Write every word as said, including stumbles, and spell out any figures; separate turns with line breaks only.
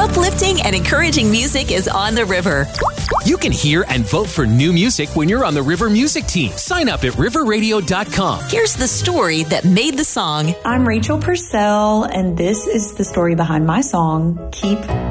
Uplifting and encouraging music is on the river.
You can hear and vote for new music when you're on the River Music team. Sign up at river radio dot com.
Here's the story that made the song.
I'm Rachel Purcell, and this is the story behind my song, Keep